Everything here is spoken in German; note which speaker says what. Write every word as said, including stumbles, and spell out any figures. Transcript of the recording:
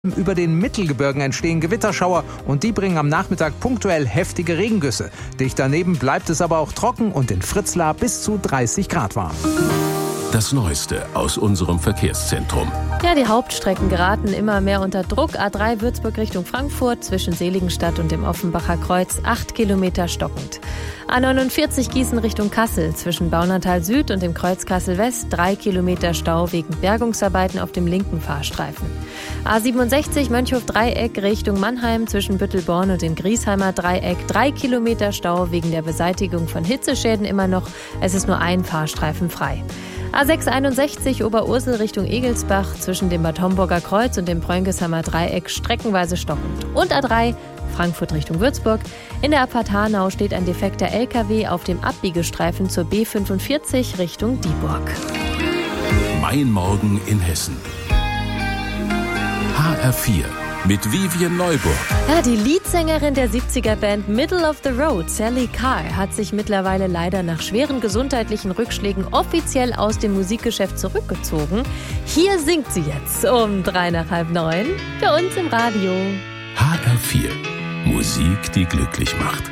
Speaker 1: Über den Mittelgebirgen entstehen Gewitterschauer und die bringen am Nachmittag punktuell heftige Regengüsse. Dicht daneben bleibt es aber auch trocken und in Fritzlar bis zu dreißig Grad warm.
Speaker 2: Das Neueste aus unserem Verkehrszentrum.
Speaker 3: Ja, die Hauptstrecken geraten immer mehr unter Druck. A drei Würzburg Richtung Frankfurt zwischen Seligenstadt und dem Offenbacher Kreuz acht Kilometer stockend. A neunundvierzig Gießen Richtung Kassel zwischen Baunatal Süd und dem Kreuz Kassel West drei Kilometer Stau wegen Bergungsarbeiten auf dem linken Fahrstreifen. A siebenundsechzig Mönchhof Dreieck Richtung Mannheim zwischen Büttelborn und dem Griesheimer Dreieck drei Kilometer Stau wegen der Beseitigung von Hitzeschäden immer noch. Es ist nur ein Fahrstreifen frei. A sechs einundsechzig Oberursel Richtung Egelsbach zwischen dem Bad Homburger Kreuz und dem Prönkesheimer Dreieck streckenweise stockend. Und A drei Frankfurt Richtung Würzburg. In der Abfahrt Hanau steht ein defekter L K W auf dem Abbiegestreifen zur B fünfundvierzig Richtung Dieburg.
Speaker 2: Mein Morgen in Hessen. H R vier mit Vivian Neuburg.
Speaker 3: Ja, die Leadsängerin der siebziger-Band Middle of the Road, Sally Carr, hat sich mittlerweile leider nach schweren gesundheitlichen Rückschlägen offiziell aus dem Musikgeschäft zurückgezogen. Hier singt sie jetzt um drei nach halb neun bei uns im Radio.
Speaker 2: H R vier. Musik, die glücklich macht.